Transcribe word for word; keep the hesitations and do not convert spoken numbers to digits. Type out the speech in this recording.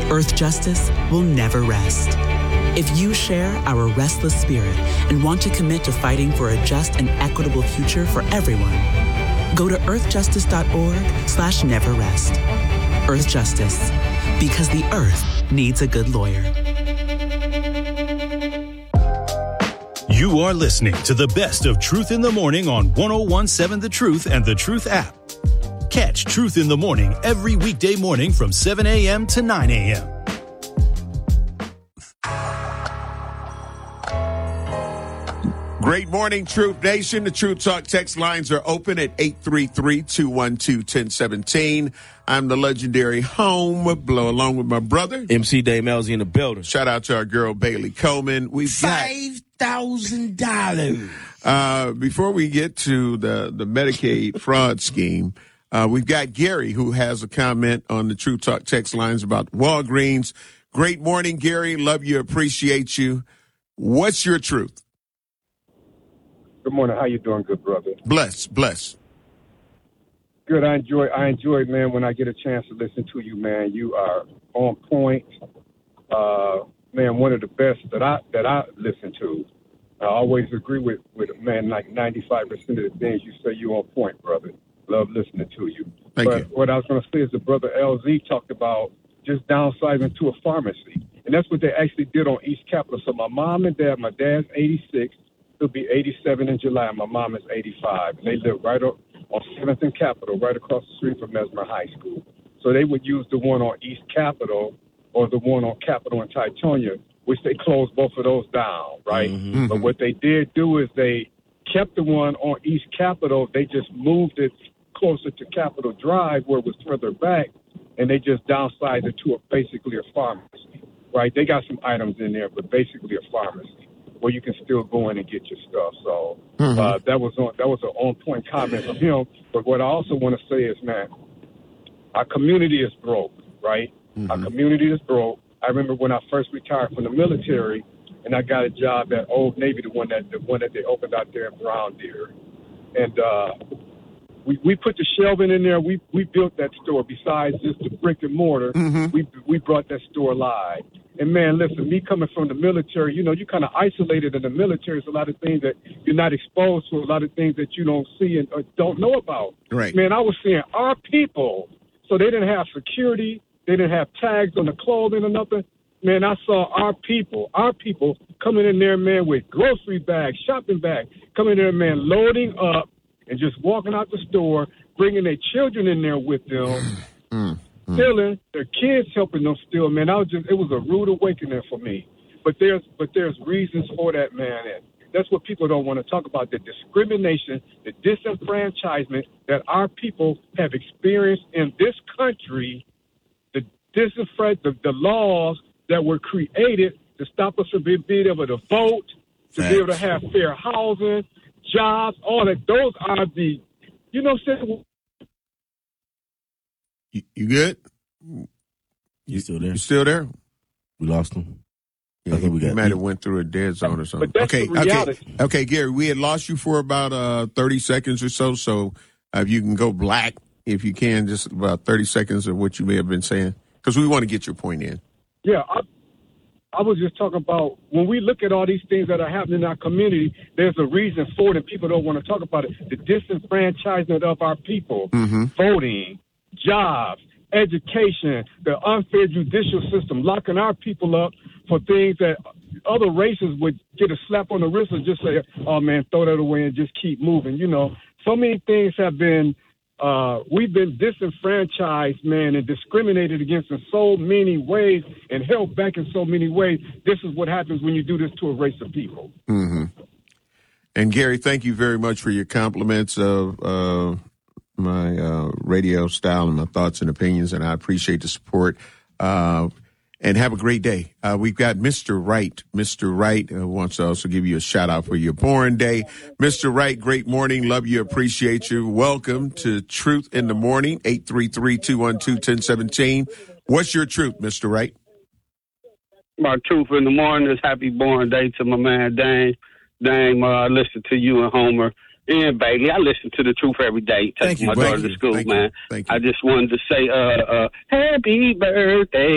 Earth Justice will never rest. If you share our restless spirit and want to commit to fighting for a just and equitable future for everyone, go to earthjustice.org slash never rest. Earth Justice, because the earth needs a good lawyer. You are listening to the best of Truth in the Morning on one oh one point seven The Truth and The Truth app. Catch Truth in the Morning every weekday morning from seven a.m. to nine a.m. Great morning, Truth Nation. The Truth Talk text lines are open at eight three three, two one two, one oh one seven. I'm the legendary Home Blow along with my brother. M C Dave Melzy in the building. Shout out to our girl, Bailey Coleman. We've five thousand dollars. Uh, before we get to the, the Medicaid fraud scheme, uh, we've got Gary who has a comment on the Truth Talk text lines about Walgreens. Great morning, Gary. Love you. Appreciate you. What's your truth? Good morning. How you doing, good brother? Bless, bless. Good. I enjoy. I enjoy, man. When I get a chance to listen to you, man, you are on point. Uh, man, one of the best that I that I listen to. I always agree with with man. Like ninety-five percent of the things you say, you on point, brother. Love listening to you. Thank but you. What I was going to say is the brother L Z talked about just downsizing to a pharmacy, and that's what they actually did on East Capitol. So my mom and dad, my dad's eighty-six. He'll be eighty-seven in July. My mom is eighty-five. And they live right on, on seventh and Capitol, right across the street from Mesmer High School. So they would use the one on East Capitol or the one on Capitol and Titonia, which they closed both of those down, right? Mm-hmm. But what they did do is they kept the one on East Capitol. They just moved it closer to Capitol Drive where it was further back, and they just downsized it to a, basically a pharmacy, right? They got some items in there, but basically a pharmacy where you can still go in and get your stuff. So mm-hmm. uh, that was on, that was an on-point comment from him. But what I also want to say is, man, our community is broke, right? Mm-hmm. Our community is broke. I remember when I first retired from the military, and I got a job at Old Navy, the one that the one that they opened out there in Brown Deer, and uh, we we put the shelving in there. We we built that store. Besides just the brick and mortar, mm-hmm. we we brought that store live. And, man, listen, me coming from the military, you know, you kind of isolated in the military. There's a lot of things that you're not exposed to, a lot of things that you don't see and or don't know about. Right. Man, I was seeing our people. So they didn't have security. They didn't have tags on the clothing or nothing. Man, I saw our people, our people coming in there, man, with grocery bags, shopping bags, coming in there, man, loading up and just walking out the store, bringing their children in there with them. Mm. Stealing, their kids helping them steal, man. I was just, it was a rude awakening for me. But there's, but there's reasons for that, man. And that's what people don't want to talk about: the discrimination, the disenfranchisement that our people have experienced in this country. The disenfranch, the, the laws that were created to stop us from being, being able to vote, to Thanks. be able to have fair housing, jobs, all that. Those are the, you know, saying. You, you good? You still there? You still there? We lost him. Yeah, I think we he got might have went through a dead zone or something. But that's okay, the reality. okay, okay, Gary. We had lost you for about uh, thirty seconds or so. So uh, if you can go black, if you can, just about thirty seconds of what you may have been saying, because we want to get your point in. Yeah, I, I was just talking about when we look at all these things that are happening in our community, there's a reason for it, and people don't want to talk about it. The disenfranchisement of our people, Mm-hmm. voting, jobs, education, the unfair judicial system, locking our people up for things that other races would get a slap on the wrist and just say, oh, man, throw that away and just keep moving. You know, so many things have been, uh, we've been disenfranchised, man, and discriminated against in so many ways and held back in so many ways. This is what happens when you do this to a race of people. Mm-hmm. And, Gary, thank you very much for your compliments of uh, my uh, radio style and my thoughts and opinions, and I appreciate the support. Uh, and have a great day. Uh, we've got Mister Wright. Mister Wright uh, wants to also give you a shout out for your born day. Mister Wright, great morning. Love you. Appreciate you. Welcome to Truth in the Morning, eight three three, two one two, one zero one seven. What's your truth, Mister Wright? My truth in the morning is happy born day to my man, Dame. Dame, uh, I listen to you and Homer and Bailey. I listen to the truth every day. Taking my daughter to school, man. I just wanted to say, uh, uh, happy birthday.